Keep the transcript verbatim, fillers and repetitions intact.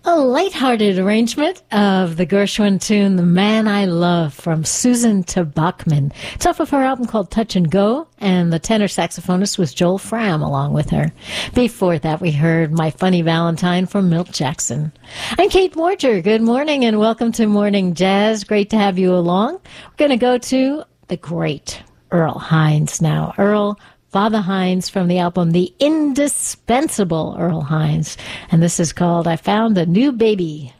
A lighthearted arrangement of the Gershwin tune, The Man I Love, from Susan to Bachman. It's off of her album called Touch and Go, and the tenor saxophonist was Joel Fram along with her. Before that, we heard My Funny Valentine from Milt Jackson. I'm Kate Morger. Good morning and welcome to Morning Jazz. Great to have you along. We're going to go to the great Earl Hines now. Earl Father Hines from the album The Indispensable Earl Hines. And this is called I Found a New Baby.